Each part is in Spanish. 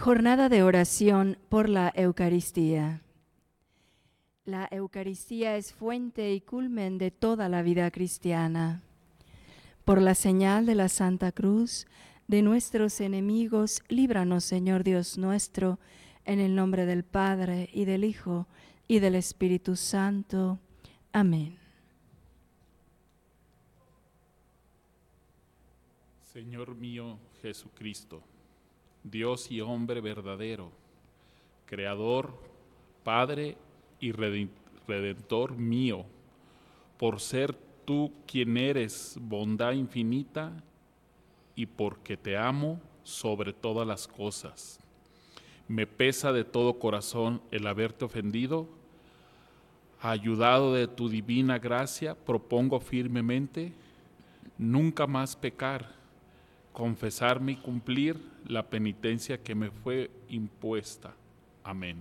Jornada de oración por la Eucaristía. La Eucaristía es fuente y culmen de toda la vida cristiana. Por la señal de la Santa Cruz, de nuestros enemigos, líbranos, Señor Dios nuestro, en el nombre del Padre, y del Hijo, y del Espíritu Santo. Amén. Señor mío Jesucristo, Dios y hombre verdadero, Creador, Padre y Redentor mío, por ser tú quien eres bondad infinita y porque te amo sobre todas las cosas. Me pesa de todo corazón el haberte ofendido. Ayudado de tu divina gracia, propongo firmemente nunca más pecar, confesarme y cumplir la penitencia que me fue impuesta. Amén.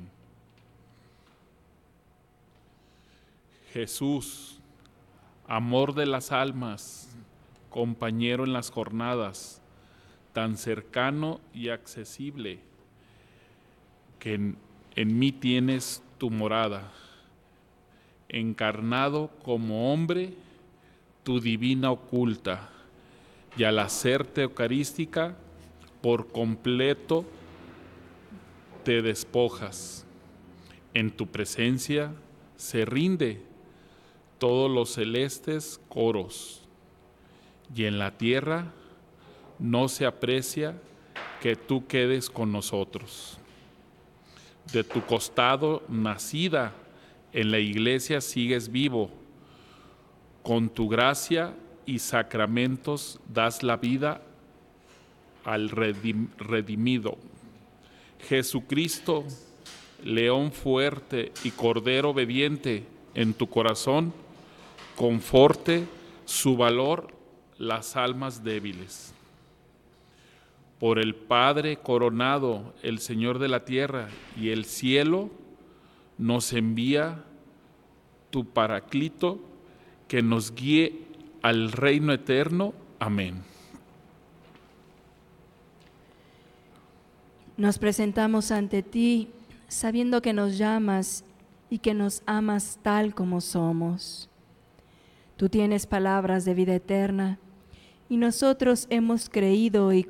Jesús, amor de las almas, compañero en las jornadas, tan cercano y accesible, que en mí tienes tu morada, encarnado como hombre, tu divina oculta, y al hacerte eucarística, por completo te despojas. En tu presencia se rinde todos los celestes coros, y en la tierra no se aprecia que tú quedes con nosotros. De tu costado nacida, en la iglesia sigues vivo, con tu gracia y sacramentos das la vida al redimido. Jesucristo, león fuerte y cordero obediente, en tu corazón conforte su valor las almas débiles. Por el Padre coronado, el Señor de la tierra y el cielo, nos envía tu Paráclito, que nos guíe al reino eterno. Amén. Nos presentamos ante ti, sabiendo que nos llamas y que nos amas tal como somos. Tú tienes palabras de vida eterna, y nosotros hemos creído y